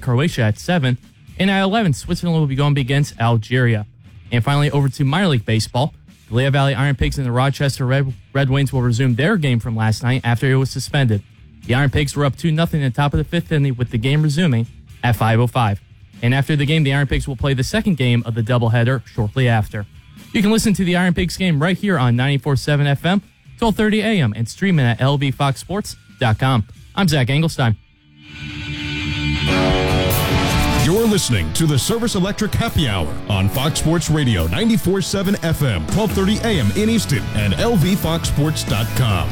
Croatia at 7. And at 11, Switzerland will be going against Algeria. And finally, over to minor league baseball. The Lehigh Valley Iron Pigs and the Rochester Red Wings will resume their game from last night after it was suspended. The Iron Pigs were up 2-0 in the top of the fifth inning with the game resuming at 5:05. And after the game, the Iron Pigs will play the second game of the doubleheader shortly after. You can listen to the Iron Pigs game right here on 94.7 FM, 12:30 a.m. and stream it at lvfoxsports.com. I'm Zach Engelstein. You're listening to the Service Electric Happy Hour on Fox Sports Radio 94.7 FM, 12:30 a.m. in Easton and lvfoxsports.com.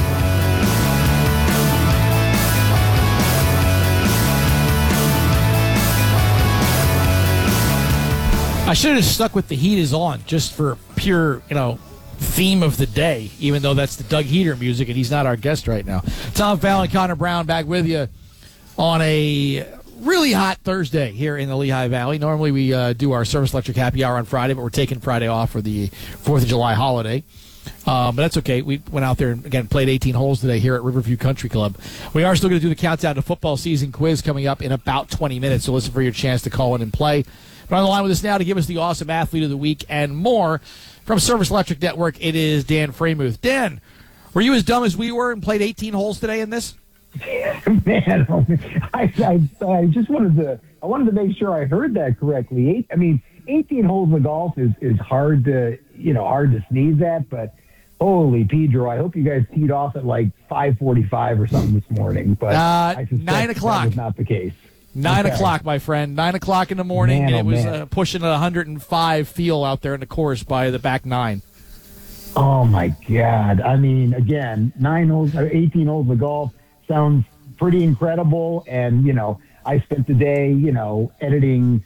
I should have stuck with the heat is on just for pure, theme of the day, even though that's the Doug Heater music and he's not our guest right now. Tom Fallon, Connor Brown back with you on a really hot Thursday here in the Lehigh Valley. Normally we do our Service Electric Happy Hour on Friday, but we're taking Friday off for the 4th of July holiday. But that's okay. We went out there and, again, played 18 holes today here at Riverview Country Club. We are still going to do the Countdown to Football Season quiz coming up in about 20 minutes, so listen for your chance to call in and play. But on the line with us now to give us the awesome athlete of the week and more from Service Electric Network, it is Dan Fremuth. Dan, were you as dumb as we were and played 18 holes today in this? Man, I just wanted to make sure I heard that correctly. 18 holes of golf is hard to sneeze at, but holy Pedro, I hope you guys teed off at like 5:45 or something this morning. But I suspect 9 o'clock. that was not the case. 9 o'clock, my friend. 9 o'clock in the morning, Man, and it was man. pushing a 105 feel out there in the course by the back nine. Oh my God! Again, 18 holes of golf sounds pretty incredible, and I spent the day, editing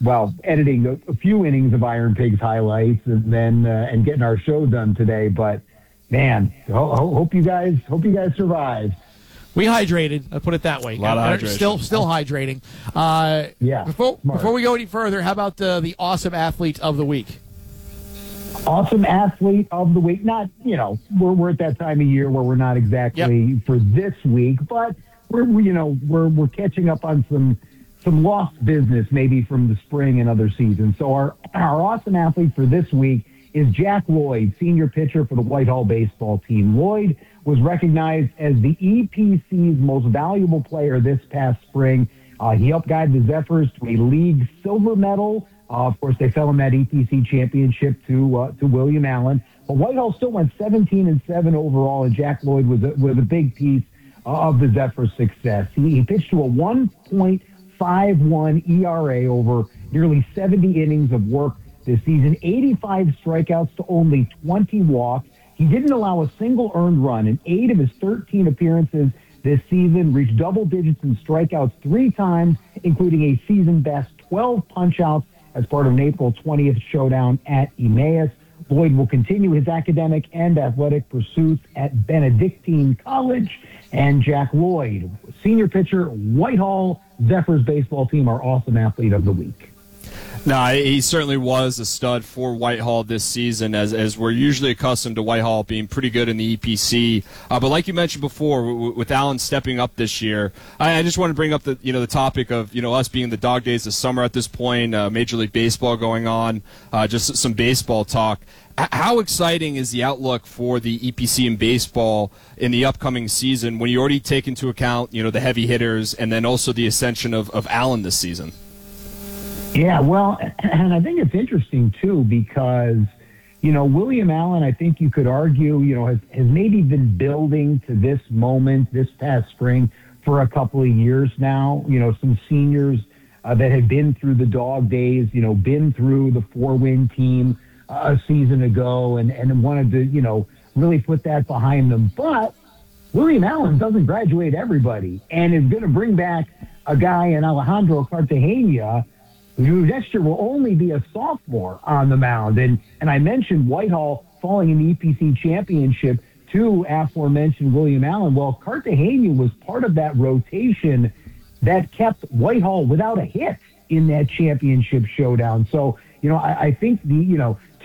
a few innings of Iron Pigs highlights, and then and getting our show done today. But man, hope you guys survive. We hydrated. I'll put it that way. A lot of hydration. Still hydrating. Yeah. Before we go any further, how about the awesome athlete of the week? Awesome athlete of the week. Not, we're at that time of year where we're not exactly for this week, but we're catching up on some lost business maybe from the spring and other seasons. So our awesome athlete for this week is Jack Lloyd, senior pitcher for the Whitehall baseball team. Lloyd was recognized as the EPC's most valuable player this past spring. He helped guide the Zephyrs to a league silver medal. Of course, they fell in that EPC championship to William Allen. But Whitehall still went 17-7 overall, and Jack Lloyd was a big piece of the Zephyrs' success. He pitched to a 1.51 ERA over nearly 70 innings of work this season, 85 strikeouts to only 20 walks. He didn't allow a single earned run in 8 of his 13 appearances this season, reached double digits in strikeouts 3 times, including a season-best 12 punch-outs as part of an April 20th showdown at Emmaus. Lloyd will continue his academic and athletic pursuits at Benedictine College. And Jack Lloyd, senior pitcher, Whitehall Zephyrs baseball team, our awesome athlete of the week. No, he certainly was a stud for Whitehall this season, as we're usually accustomed to Whitehall being pretty good in the EPC. But like you mentioned before, with Allen stepping up this year, I just want to bring up the topic of us being the dog days of summer at this point, Major League Baseball going on, just some baseball talk. How exciting is the outlook for the EPC in baseball in the upcoming season when you already take into account the heavy hitters and then also the ascension of Allen this season? Yeah, well, and I think it's interesting, too, because, William Allen, I think you could argue, has maybe been building to this moment, this past spring, for a couple of years now. Some seniors that had been through the dog days, been through the 4-win team a season ago and wanted to, really put that behind them. But William Allen doesn't graduate everybody and is going to bring back a guy in Alejandro Cartagena, who next year will only be a sophomore on the mound. And I mentioned Whitehall falling in the EPC championship to aforementioned William Allen. Well, Cartagena was part of that rotation that kept Whitehall without a hit in that championship showdown. So, I think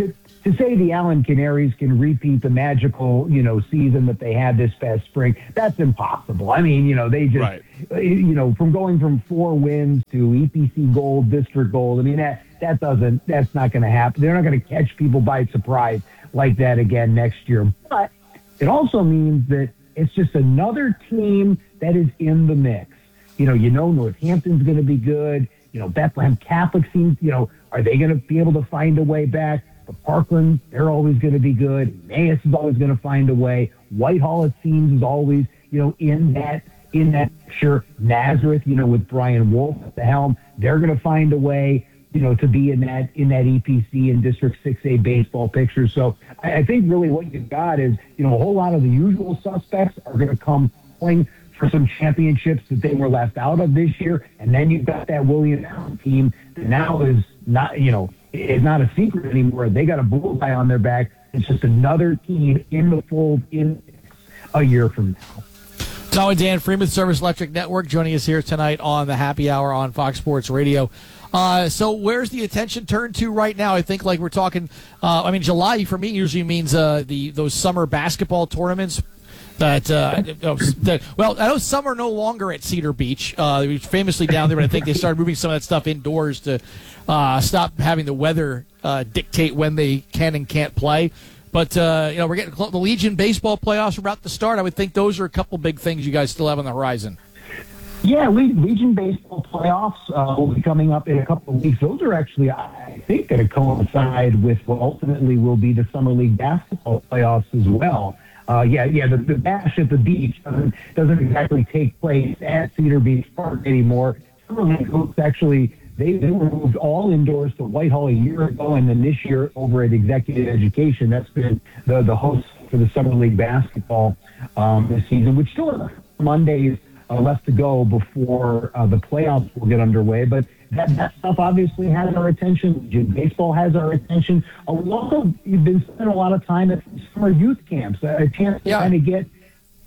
to say the Allen Canaries can repeat the magical, season that they had this past spring, that's impossible. I mean, they just, right. From going from 4 wins to EPC Gold, District Gold, I mean, that's not going to happen. They're not going to catch people by surprise like that again next year. But it also means that it's just another team that is in the mix. Northampton's going to be good. Bethlehem Catholic seems, are they going to be able to find a way back? But Parkland, they're always going to be good. Emmaus is always going to find a way. Whitehall, it seems, is always, in that picture. Nazareth, with Brian Wolf at the helm, they're going to find a way, to be in that EPC and District 6A baseball picture. So I think really what you've got is, a whole lot of the usual suspects are going to come playing for some championships that they were left out of this year. And then you've got that William Allen team that now is not, it's not a secret anymore. They got a bullseye on their back. It's just another team in the fold in a year from now. Tom and Dan Freeman, Service Electric Network, joining us here tonight on the Happy Hour on Fox Sports Radio. So where's the attention turned to right now? I think like we're talking, July for me usually means those summer basketball tournaments. I know some are no longer at Cedar Beach. They were famously down there, but I think they started moving some of that stuff indoors to stop having the weather dictate when they can and can't play. But, we're getting the Legion baseball playoffs are about to start. I would think those are a couple big things you guys still have on the horizon. Yeah, Legion baseball playoffs will be coming up in a couple of weeks. Those are actually, I think, going to coincide with what ultimately will be the Summer League basketball playoffs as well. The bash at the beach doesn't exactly take place at Cedar Beach Park anymore. Summer League hoops actually, they were moved all indoors to Whitehall a year ago, and then this year over at Executive Education. That's been the host for the Summer League basketball this season, which still have Mondays left to go before the playoffs will get underway. But that stuff obviously has our attention. Baseball has our attention. We've also been spending a lot of time at summer youth camps, a chance to kind of get,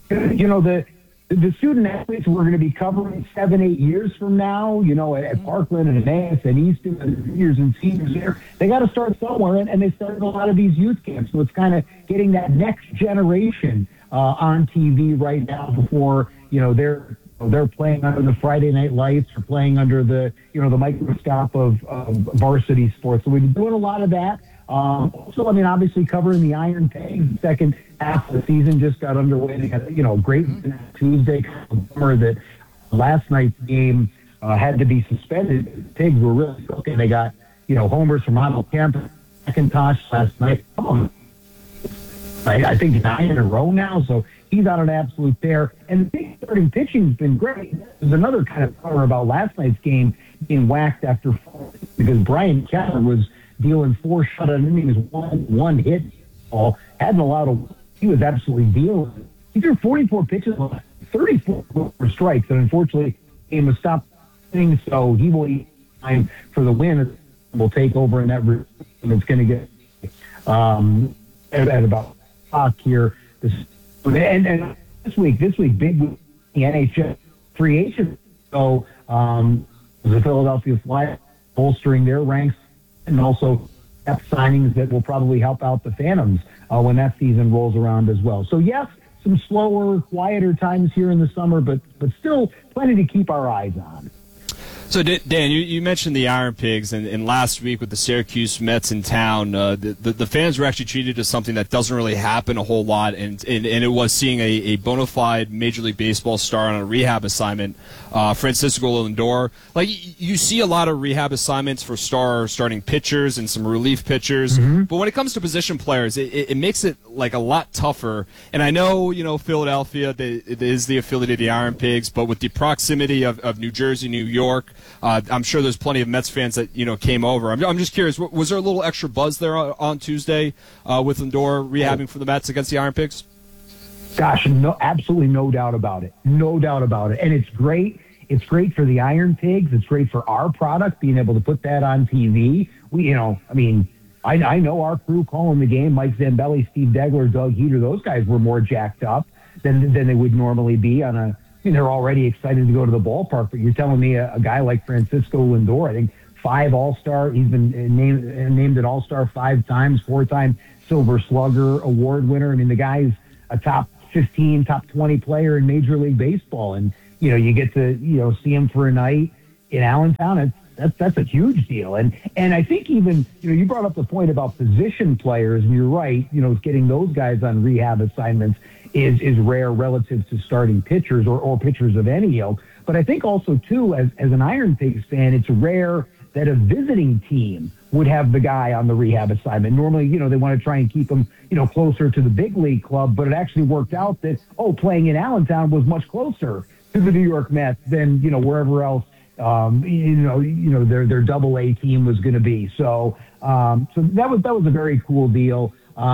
the student athletes we're going to be covering 7-8 years from now, at Parkland and Emmaus and Easton and juniors and seniors there. They got to start somewhere, and they started a lot of these youth camps. So it's kind of getting that next generation on TV right now before, they're playing under the Friday night lights or playing under the, the microscope of varsity sports. So we've been doing a lot of that. Also, obviously covering the Iron Pigs. Second half of the season just got underway. They had, great Tuesday. That last night's game had to be suspended. The Pigs were really cooking. They got, homers from Otto Kemp, McIntosh last night. I think 9 in a row now. So he's on an absolute tear. And the big starting pitching's been great. There's another kind of cover about last night's game being whacked after 4 because Brian Keller was dealing 4 shutout innings, one hit ball. Hadn't allowed he was absolutely dealing. He threw 44 pitches, 34 for strikes, and unfortunately, game was stopped. So he will eat time for the win. Will take over in that room. And it's going to get at about o'clock here. And this week, big week, the NHL free agent. So the Philadelphia Flyers bolstering their ranks, and also signings that will probably help out the Phantoms when that season rolls around as well. So yes, some slower, quieter times here in the summer, but still plenty to keep our eyes on. So, Dan, you mentioned the Iron Pigs, and last week with the Syracuse Mets in town, the fans were actually treated as something that doesn't really happen a whole lot, and it was seeing a bona fide Major League Baseball star on a rehab assignment, Francisco Lindor. Like, you see a lot of rehab assignments for starting pitchers and some relief pitchers, but when it comes to position players, it makes it like a lot tougher. And I know, Philadelphia it is the affiliate of the Iron Pigs, but with the proximity of New Jersey, New York, I'm sure there's plenty of Mets fans that came over. I'm just curious, was there a little extra buzz there on Tuesday with Lindor rehabbing for the Mets against the Iron Pigs? Gosh, no, absolutely no doubt about it. No doubt about it. And it's great. It's great for the Iron Pigs. It's great for our product, being able to put that on TV. I know our crew calling the game, Mike Zambelli, Steve Degler, Doug Heater, those guys were more jacked up than they would normally be they're already excited to go to the ballpark, but you're telling me a guy like Francisco Lindor, I think 5 All-Star. He's been named an All-Star 5 times, 4-time Silver Slugger Award winner. I mean, the guy's a top 15, top 20 player in Major League Baseball. And, you get to, see him for a night in Allentown. That's a huge deal. And I think even, you brought up the point about position players, and you're right, getting those guys on rehab assignments is rare relative to starting pitchers or pitchers of any ilk. But I think also, too, as an Iron Pigs fan, it's rare that a visiting team would have the guy on the rehab assignment. Normally, they want to try and keep him, closer to the big league club, but it actually worked out that, playing in Allentown was much closer to the New York Mets than, wherever else their Double-A team was going to be. So that was a very cool deal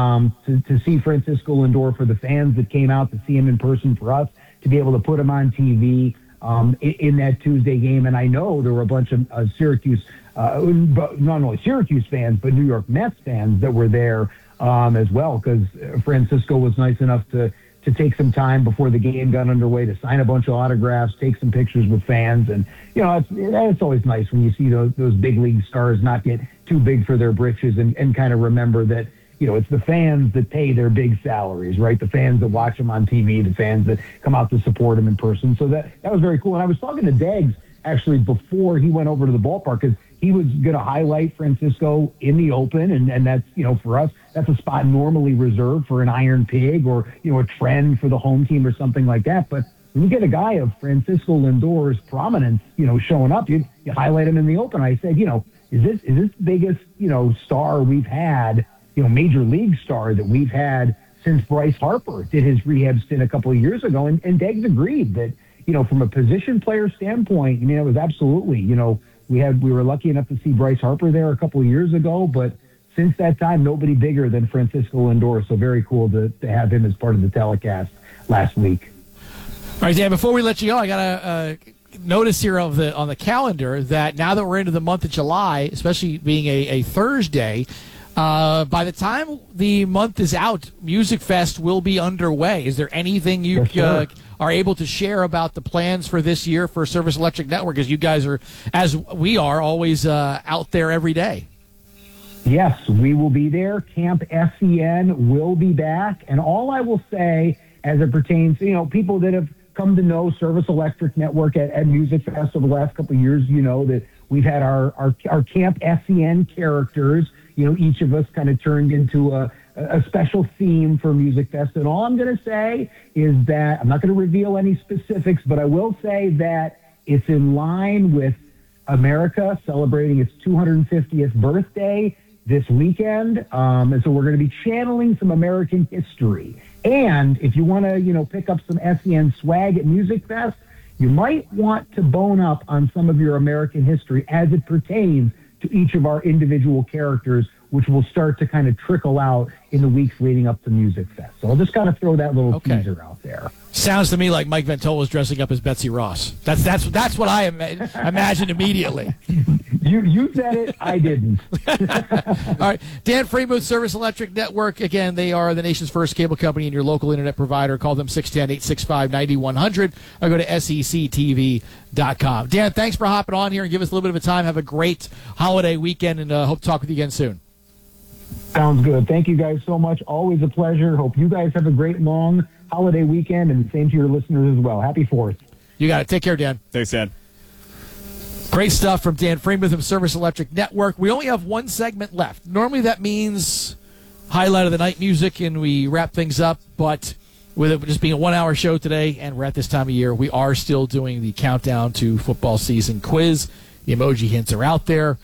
to see Francisco Lindor, for the fans that came out to see him in person, for us to be able to put him on TV in that Tuesday game. And I know there were a bunch of Syracuse, not only Syracuse fans, but New York Mets fans that were there as well, because Francisco was nice enough to take some time before the game got underway to sign a bunch of autographs, take some pictures with fans. And, it's always nice when you see those big league stars not get too big for their britches and kind of remember that, it's the fans that pay their big salaries, right? The fans that watch them on TV, the fans that come out to support them in person. So that was very cool. And I was talking to Deggs actually before he went over to the ballpark, because he was going to highlight Francisco in the open. And that's, for us, that's a spot normally reserved for an Iron Pig or, a trend for the home team or something like that. But when you get a guy of Francisco Lindor's prominence, showing up, you highlight him in the open. I said, is this the biggest, star we've had, major league star that we've had since Bryce Harper did his rehab stint a couple of years ago? And Deggs agreed that, from a position player standpoint, it was absolutely, we were lucky enough to see Bryce Harper there a couple of years ago, but since that time, nobody bigger than Francisco Lindor. So very cool to have him as part of the telecast last week. All right, Dan, before we let you go, I got to notice here on the calendar that now that we're into the month of July, especially being a Thursday, by the time the month is out, Music Fest will be underway. Is there anything you are able to share about the plans for this year for Service Electric Network, as you guys are, as we are, always out there every day? Yes, we will be there. Camp SEN will be back. And all I will say, as it pertains to, people that have come to know Service Electric Network at Music Fest over the last couple of years, that we've had our Camp SEN characters, each of us kind of turned into a special theme for Music Fest. And all I'm going to say is that I'm not going to reveal any specifics, but I will say that it's in line with America celebrating its 250th birthday this weekend. And so we're going to be channeling some American history. And if you want to, pick up some SEN swag at Music Fest, you might want to bone up on some of your American history as it pertains to each of our individual characters, which will start to kind of trickle out in the weeks leading up to Music Fest. So I'll just kind of throw that little teaser out there. Sounds to me like Mike Ventola's dressing up as Betsy Ross. That's what I imagined immediately. You said it, I didn't. All right, Dan Freemuth, Service Electric Network. Again, they are the nation's first cable company and your local internet provider. Call them 610-865-9100 or go to sectv.com. Dan, thanks for hopping on here and give us a little bit of a time. Have a great holiday weekend, and hope to talk with you again soon. Sounds good. Thank you guys so much. Always a pleasure. Hope you guys have a great long holiday weekend, and the same to your listeners as well. Happy 4th. You got it. Take care, Dan. Thanks, Dan. Great stuff from Dan Freemuth of Service Electric Network. We only have one segment left. Normally that means highlight of the night music and we wrap things up, but with it just being a 1-hour show today and we're at this time of year, we are still doing the countdown to football season quiz. The emoji hints are out there.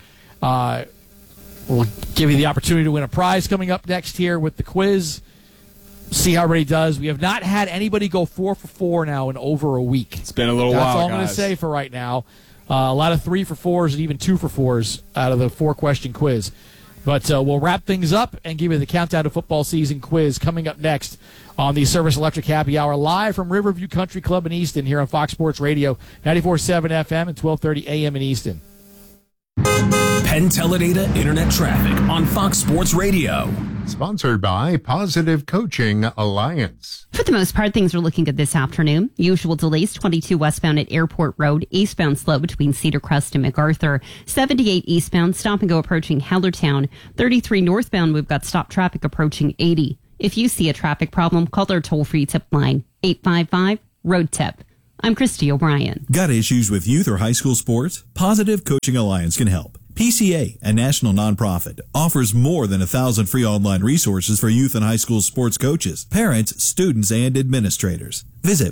We'll give you the opportunity to win a prize coming up next here with the quiz. See how everybody does. We have not had anybody go 4 for 4 now in over a week. It's been a little while, That's all I'm guys. going to say for right now. A lot of 3 for 4s and even 2 for 4s out of the 4-question quiz. But we'll wrap things up and give you the countdown to football season quiz coming up next on the Service Electric Happy Hour, live from Riverview Country Club in Easton here on Fox Sports Radio, 94.7 FM and 1230 AM in Easton. Penn Teledata Internet Traffic on Fox Sports Radio. Sponsored by Positive Coaching Alliance. For the most part, things are looking good this afternoon. Usual delays, 22 westbound at Airport Road, eastbound slow between Cedar Crest and MacArthur, 78 eastbound, stop and go approaching Hellertown, 33 northbound, we've got stop traffic approaching 80. If you see a traffic problem, call our toll-free tip line, 855-ROAD-TIP. I'm Christy O'Brien. Got issues with youth or high school sports? Positive Coaching Alliance can help. PCA, a national nonprofit, offers more than 1,000 free online resources for youth and high school sports coaches, parents, students, and administrators. Visit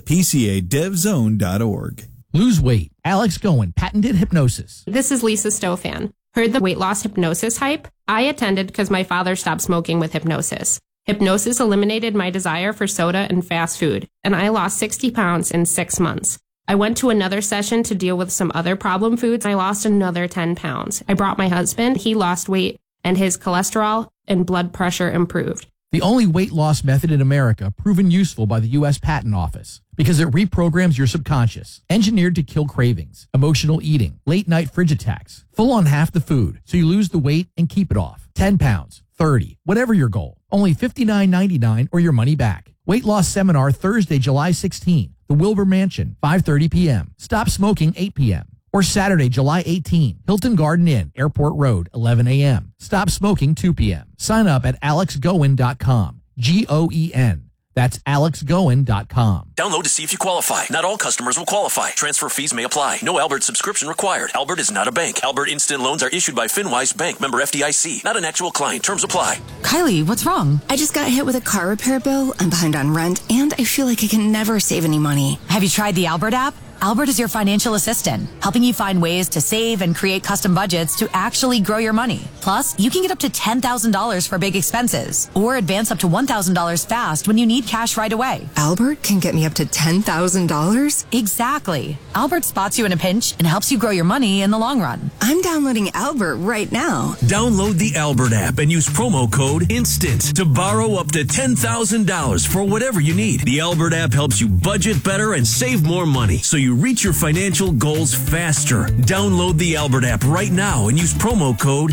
PCADevZone.org. Lose weight. Alex Goen, patented hypnosis. This is Lisa Stofan. Heard the weight loss hypnosis hype? I attended because my father stopped smoking with hypnosis. Hypnosis eliminated my desire for soda and fast food, and I lost 60 pounds in 6 months. I went to another session to deal with some other problem foods. I lost another 10 pounds. I brought my husband. He lost weight, and his cholesterol and blood pressure improved. The only weight loss method in America proven useful by the U.S. Patent Office because it reprograms your subconscious, engineered to kill cravings, emotional eating, late night fridge attacks, full on half the food, so you lose the weight and keep it off. 10 pounds, 30, whatever your goal. Only $59.99 or your money back. Weight loss seminar Thursday, July 16. The Wilbur Mansion, 5:30 p.m. Stop smoking, 8 p.m. Or Saturday, July 18, Hilton Garden Inn, Airport Road, 11 a.m. Stop smoking, 2 p.m. Sign up at alexgoen.com. Goen. That's alexgoen.com. Download to see if you qualify. Not all customers will qualify. Transfer fees may apply. No Albert subscription required. Albert is not a bank. Albert Instant Loans are issued by FinWise Bank, member FDIC. Not an actual client. Terms apply. Kylie, what's wrong? I just got hit with a car repair bill. I'm behind on rent, and I feel like I can never save any money. Have you tried the Albert app? Albert is your financial assistant, helping you find ways to save and create custom budgets to actually grow your money. Plus, you can get up to $10,000 for big expenses or advance up to $1,000 fast when you need cash right away. Albert can get me up to $10,000? Exactly. Albert spots you in a pinch and helps you grow your money in the long run. I'm downloading Albert right now. Download the Albert app and use promo code INSTANT to borrow up to $10,000 for whatever you need. The Albert app helps you budget better and save more money, so you reach your financial goals faster. Download the Albert app right now and use promo code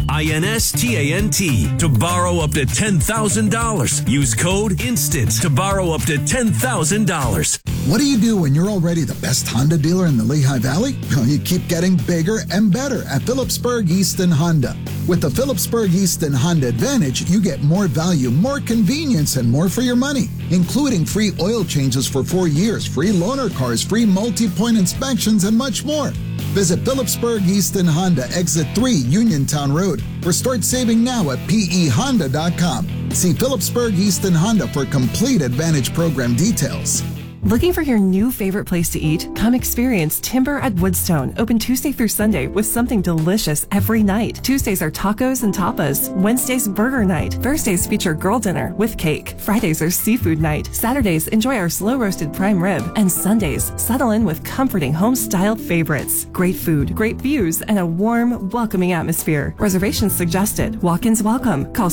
INSTANT to borrow up to $10,000. Use code INSTANT to borrow up to $10,000. What do you do when you're already the best Honda dealer in the Lehigh Valley? Well, you keep getting bigger and better at Phillipsburg Easton Honda. With the Phillipsburg Easton Honda Advantage, you get more value, more convenience, and more for your money, including free oil changes for 4 years, free loaner cars, free multi-point inspections, and much more. Visit Phillipsburg Easton Honda, Exit 3, Uniontown Road, or start saving now at PEHonda.com. See Phillipsburg Easton Honda for complete Advantage program details. Looking for your new favorite place to eat? Come experience Timber at Woodstone, open Tuesday through Sunday with something delicious every night. Tuesdays are tacos and tapas. Wednesdays, burger night. Thursdays feature girl dinner with cake. Fridays are seafood night. Saturdays, enjoy our slow-roasted prime rib. And Sundays, settle in with comforting home-style favorites. Great food, great views, and a warm, welcoming atmosphere. Reservations suggested. Walk-ins welcome. Call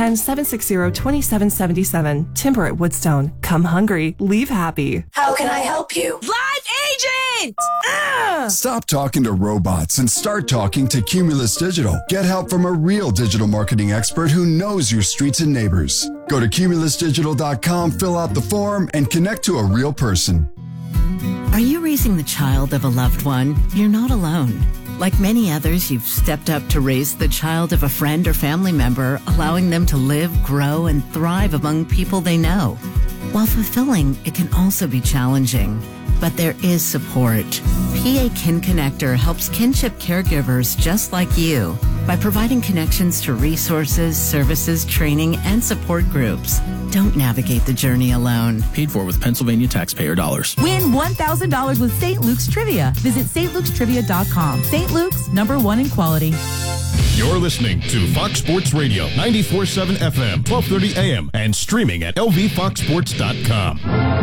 610-760-2777. Timber at Woodstone. Come hungry, leave happy. How can I help you? Live agent! Stop talking to robots and start talking to Cumulus Digital. Get help from a real digital marketing expert who knows your streets and neighbors. Go to cumulusdigital.com, fill out the form, and connect to a real person. Are you raising the child of a loved one? You're not alone. Like many others, you've stepped up to raise the child of a friend or family member, allowing them to live, grow, and thrive among people they know. While fulfilling, it can also be challenging. But there is support. PA Kin Connector helps kinship caregivers just like you by providing connections to resources, services, training, and support groups. Don't navigate the journey alone. Paid for with Pennsylvania taxpayer dollars. Win $1,000 with St. Luke's Trivia. Visit stlukes.trivia.com. St. Luke's, #1 in quality. You're listening to Fox Sports Radio, 94.7 FM, 1230 AM, and streaming at lvfoxsports.com.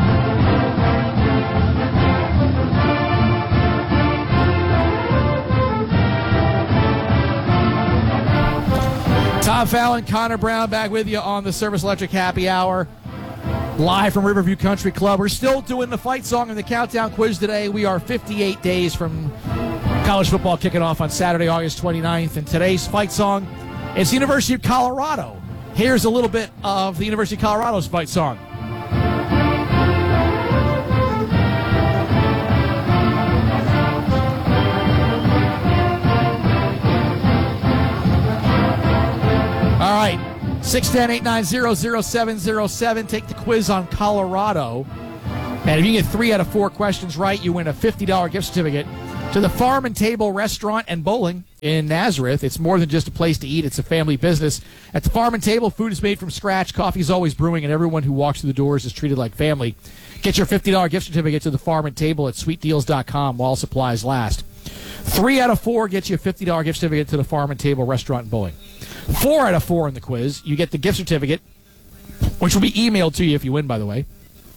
Tom Fallon, Connor Brown back with you on the Service Electric Happy Hour. Live from Riverview Country Club. We're still doing the fight song and the countdown quiz today. We are 58 days from College football kicking off on Saturday, August 29th, and today's fight song is the University of Colorado. Here's a little bit of the University of Colorado's fight song. All right, 610-890-0707. Take the quiz on Colorado. And if you get 3 out of 4 questions right, you win a $50 gift certificate to the Farm and Table Restaurant and Bowling in Nazareth. It's more than just a place to eat. It's a family business. At the Farm and Table, food is made from scratch, coffee is always brewing, and everyone who walks through the doors is treated like family. Get your $50 gift certificate to the Farm and Table at sweetdeals.com while supplies last. 3 out of 4 gets you a $50 gift certificate to the Farm and Table Restaurant and Bowling. 4 out of 4 in the quiz, you get the gift certificate, which will be emailed to you if you win, by the way.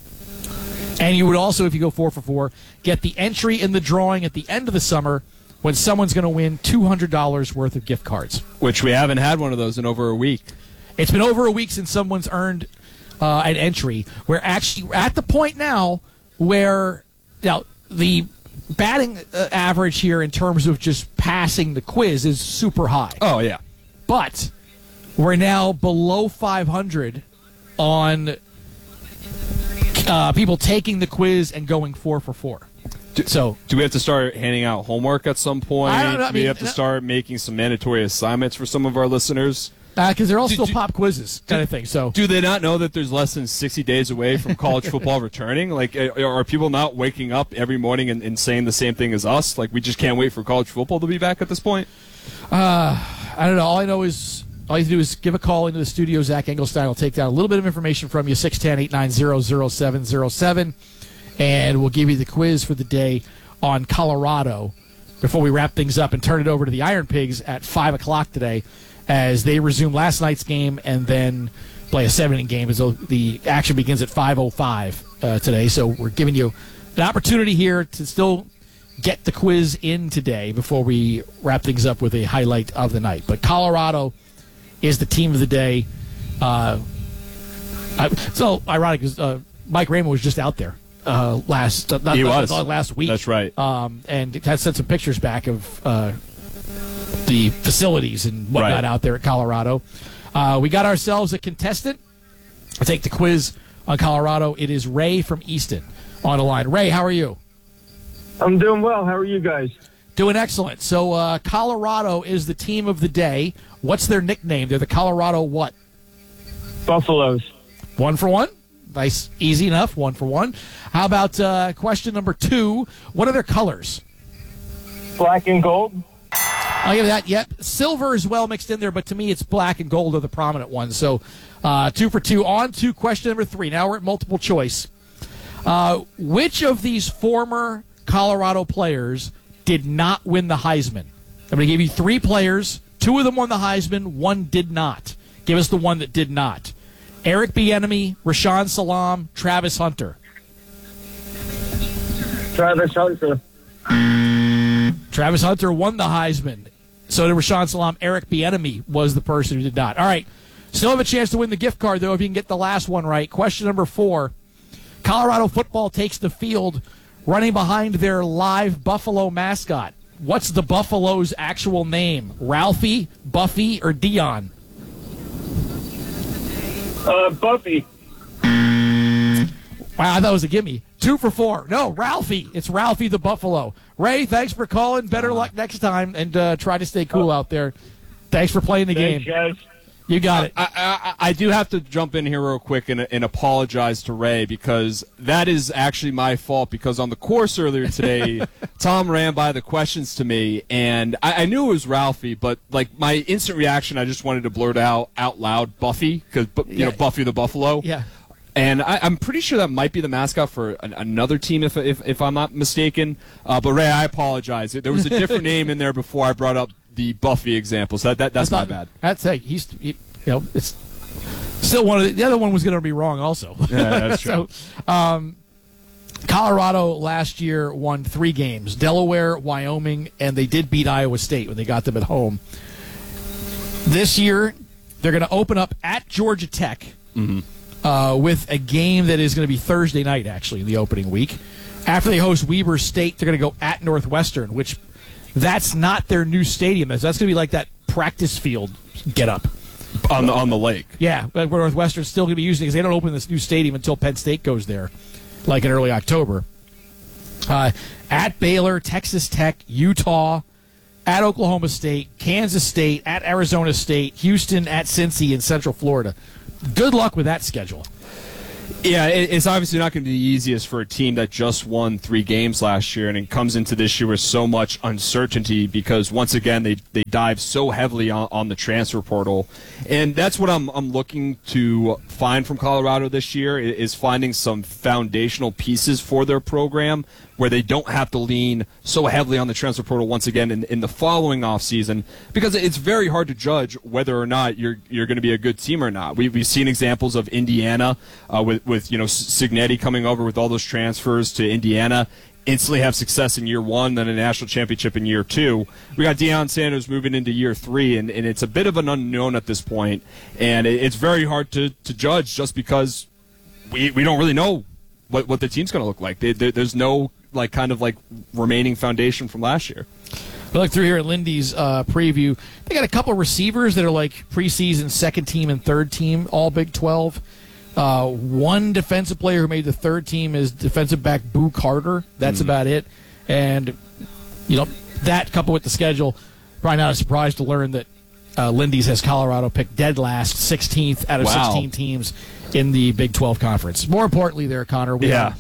And you would also, if you go 4 for 4, get the entry in the drawing at the end of the summer when someone's going to win $200 worth of gift cards. Which we haven't had one of those in over a week. It's been over a week since someone's earned an entry. We're actually at the point now where the batting average here in terms of just passing the quiz is super high. Oh, yeah. But we're now below 500 on people taking the quiz and going 4 for 4. Do we have to start handing out homework at some point? I don't know. Do we have to start making some mandatory assignments for some of our listeners? Because they're all still pop quizzes kind of thing. So, do they not know that there's less than 60 days away from college football returning? Like, are people not waking up every morning and saying the same thing as us? Like, we just can't wait for college football to be back at this point? I don't know. All I know is all you have to do is give a call into the studio. Zach Engelstein will take down a little bit of information from you, 610-890-0707, and we'll give you the quiz for the day on Colorado before we wrap things up and turn it over to the Iron Pigs at 5 o'clock today as they resume last night's game and then play a 7-inning game as the action begins at 5:05 today. So we're giving you an opportunity here to still get the quiz in today before we wrap things up with a highlight of the night. But Colorado is the team of the day. So ironic because Mike Raymond was just out there last week. That's right. And has sent some pictures back of the facilities and whatnot out there at Colorado. We got ourselves a contestant. I'll take the quiz on Colorado. It is Ray from Easton on the line. Ray, how are you? I'm doing well. How are you guys? Doing excellent. So Colorado is the team of the day. What's their nickname? They're the Colorado what? Buffaloes. 1 for 1? Nice. Easy enough. 1 for 1. How about question number 2? What are their colors? Black and gold. I'll give that. Yep. Silver is well mixed in there, but to me it's black and gold are the prominent ones. So 2 for 2. On to question number 3. Now we're at multiple choice. Which of these former Colorado players did not win the Heisman? I'm going to give you 3 players. 2 of them won the Heisman. 1 did not. Give us the one that did not. Eric Bieniemy, Rashaan Salaam, Travis Hunter. Travis Hunter. Travis Hunter won the Heisman. So did Rashaan Salaam. Eric Bieniemy was the person who did not. All right. Still have a chance to win the gift card, though, if you can get the last one right. Question number 4. Colorado football takes the field running behind their live Buffalo mascot. What's the Buffalo's actual name? Ralphie, Buffy, or Dion? Buffy. Wow, I thought it was a gimme. 2 for 4. No, Ralphie. It's Ralphie the Buffalo. Ray, thanks for calling. Better luck next time, and try to stay cool out there. Thanks for playing the game. Guys. You got it. I do have to jump in here real quick and apologize to Ray because that is actually my fault because on the course earlier today, Tom ran by the questions to me, and I knew it was Ralphie, but like my instant reaction, I just wanted to blurt out loud Buffy because Buffy the Buffalo. Yeah. And I'm pretty sure that might be the mascot for another team, if I'm not mistaken. But Ray, I apologize. There was a different name in there before I brought up the Buffy example, so that's my bad. That's it's still one of the other one was going to be wrong also. Yeah, that's true. So, Colorado last year won 3 games: Delaware, Wyoming, and they did beat Iowa State when they got them at home. This year, they're going to open up at Georgia Tech with a game that is going to be Thursday night, actually, in the opening week. After they host Weber State, they're going to go at Northwestern, which That's not their new stadium. That's going to be like that practice field get up. On the lake. Yeah, but Northwestern's still going to be using it because they don't open this new stadium until Penn State goes there, like in early October. At Baylor, Texas Tech, Utah, at Oklahoma State, Kansas State, at Arizona State, Houston, at Cincy, in Central Florida. Good luck with that schedule. Yeah, it's obviously not going to be the easiest for a team that just won 3 games last year, and it comes into this year with so much uncertainty because, once again, they dive so heavily on the transfer portal. And that's what I'm looking to find from Colorado this year, is finding some foundational pieces for their program where they don't have to lean so heavily on the transfer portal once again in the following offseason, because it's very hard to judge whether or not you're going to be a good team or not. We've seen examples of Indiana with Cignetti coming over with all those transfers to Indiana, instantly have success in year 1, then a national championship in year 2. We got Deion Sanders moving into year 3, and it's a bit of an unknown at this point, and it's very hard to judge just because we don't really know what the team's going to look like. There's no remaining foundation from last year. We look through here at Lindy's preview. They got a couple receivers that are like preseason second team and third team, all Big 12. One defensive player who made the third team is defensive back Boo Carter. That's about it. And, that coupled with the schedule, probably not a surprise to learn that Lindy's has Colorado picked dead last, 16th out of 16 teams in the Big 12 Conference. More importantly there, Connor, we are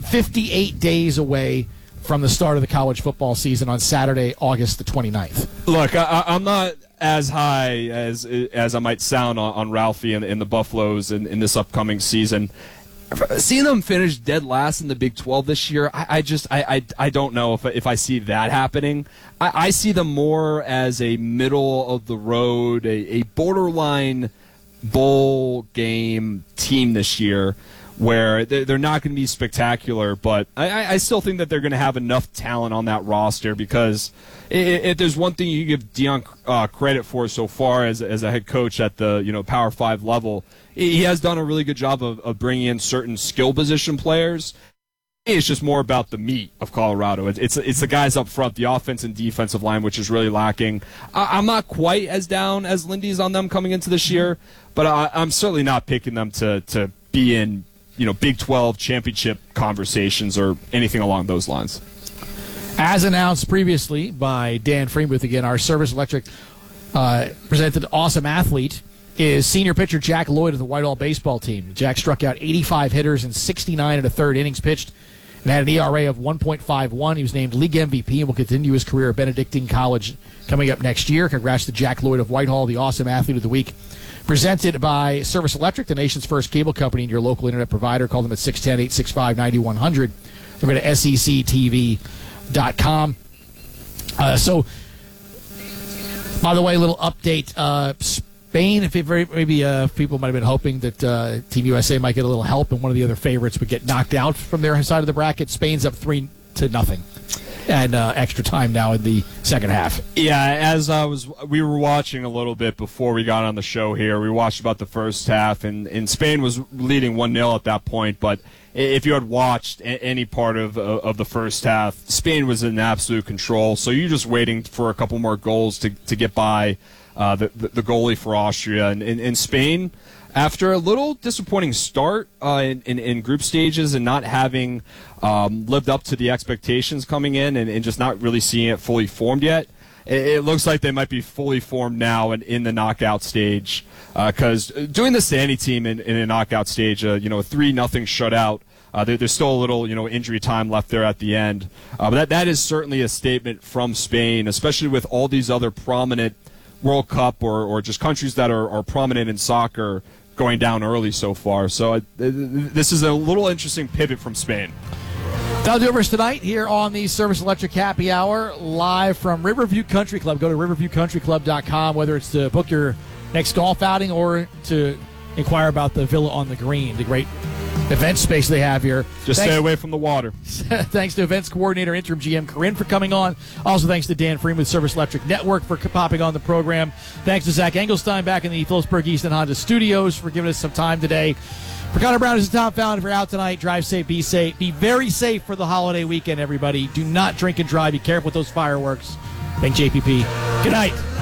58 days away from the start of the college football season on Saturday, August the 29th. Look, I'm not as high as I might sound on Ralphie and the Buffaloes in this upcoming season. Seeing them finish dead last in the Big 12 this year, I don't know if I see that happening. I see them more as a middle of the road, a borderline bowl game team this year, where they're not going to be spectacular, but I still think that they're going to have enough talent on that roster, because if there's one thing you give Deion credit for so far as a head coach at the Power 5 level, he has done a really good job of bringing in certain skill position players. It's just more about the meat of Colorado. It's the guys up front, the offense and defensive line, which is really lacking. I'm not quite as down as Lindy's on them coming into this year, but I'm certainly not picking them to be in Big 12 championship conversations or anything along those lines. As announced previously by Dan Freemuth, again, our Service Electric presented Awesome Athlete is senior pitcher Jack Lloyd of the Whitehall baseball team. Jack struck out 85 hitters in 69 and a third innings pitched and had an ERA of 1.51. He was named league MVP and will continue his career at Benedictine College coming up next year. Congrats to Jack Lloyd of Whitehall, the Awesome Athlete of the Week. Presented by Service Electric, the nation's first cable company and your local internet provider. Call them at 610-865-9100. Go to SECTV.com. So, by the way, a little update. Spain, maybe people might have been hoping that Team USA might get a little help and one of the other favorites would get knocked out from their side of the bracket. Spain's up 3-0. And extra time now in the second half. Yeah, we were watching a little bit before we got on the show here. We watched about the first half, and Spain was leading 1-0 at that point. But if you had watched any part of the first half, Spain was in absolute control. So you're just waiting for a couple more goals to get by the goalie for Austria. And Spain, after a little disappointing start in group stages and not having lived up to the expectations coming in and just not really seeing it fully formed yet, it looks like they might be fully formed now and in the knockout stage. Because doing this to any team in a knockout stage, a 3-0 shutout, there's still a little injury time left there at the end. But that is certainly a statement from Spain, especially with all these other prominent World Cup or just countries that are prominent in soccer going down early so far. So this is a little interesting pivot from Spain. That'll do it for us tonight here on the Service Electric Happy Hour, live from Riverview Country Club. Go to riverviewcountryclub.com, whether it's to book your next golf outing or to inquire about the Villa on the Green, the great event space they have here. Stay away from the water. Thanks to events coordinator, interim GM Corinne for coming on. Also thanks to Dan Freeman with Service Electric Network for popping on the program. Thanks to Zach Engelstein back in the Phillipsburg Easton Honda studios for giving us some time today. For Connor Brown, this is Tom Fallon. If you're out tonight, drive safe, be safe. Be very safe for the holiday weekend, everybody. Do not drink and drive. Be careful with those fireworks. Thank JPP. Good night.